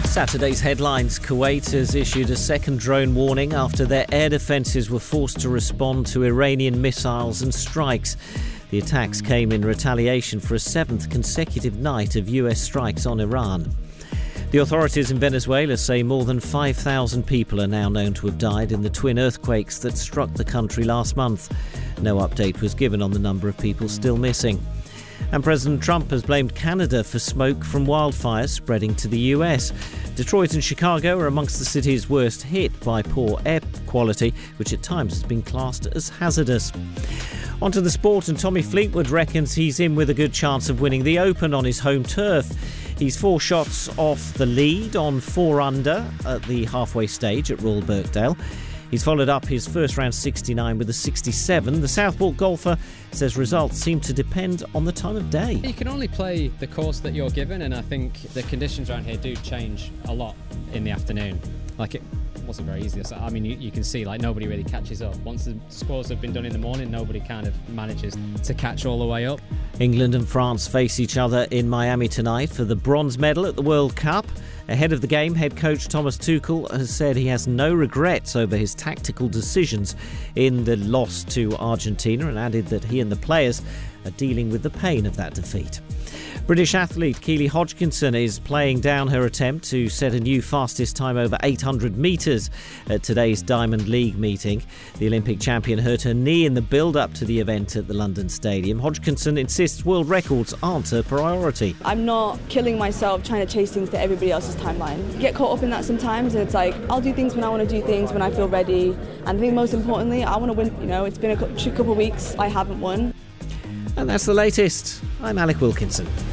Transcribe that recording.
Saturday's headlines. Kuwait has issued a second drone warning after their air defences were forced to respond to Iranian missiles and strikes. The attacks came in retaliation for a seventh consecutive night of US strikes on Iran. The authorities in Venezuela say more than 5,000 people are now known to have died in the twin earthquakes that struck the country last month. No update was given on the number of people still missing. And President Trump has blamed Canada for smoke from wildfires spreading to the US. Detroit and Chicago are amongst the cities worst hit by poor air quality, which at times has been classed as hazardous. Onto the sport, and Tommy Fleetwood reckons he's in with a good chance of winning the Open on his home turf. He's 4 shots off the lead on 4 under at the halfway stage at Royal Birkdale. He's followed up his first round 69 with a 67. The Southport golfer says results seem to depend on the time of day. You can only play the course that you're given, and I think the conditions around here do change a lot in the afternoon. Like, it wasn't very easy. So, I mean, you can see, like, nobody really catches up. Once the scores have been done in the morning, nobody kind of manages to catch all the way up. England and France face each other in Miami tonight for the bronze medal at the World Cup. Ahead of the game, head coach Thomas Tuchel has said he has no regrets over his tactical decisions in the loss to Argentina, and added that he and the players are dealing with the pain of that defeat. British athlete Keely Hodgkinson is playing down her attempt to set a new fastest time over 800 metres at today's Diamond League meeting. The Olympic champion hurt her knee in the build-up to the event at the London Stadium. Hodgkinson insists world records aren't her priority. I'm not killing myself trying to chase things to everybody else's timeline. You get caught up in that sometimes, and it's like, I'll do things when I want to do things, when I feel ready. And I think most importantly, I want to win. You know, it's been a couple of weeks, I haven't won. And that's the latest. I'm Alec Wilkinson.